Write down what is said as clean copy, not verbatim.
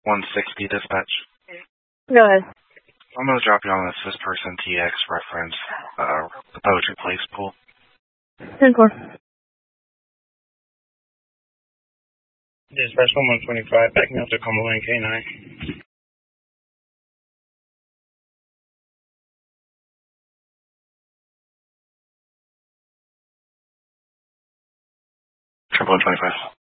160 dispatch. Go ahead. I'm going to drop you on this person TX reference, the Poetry Place pool. 10-4. Dispatch 125, backing up to Cumberland K9. Triple 125.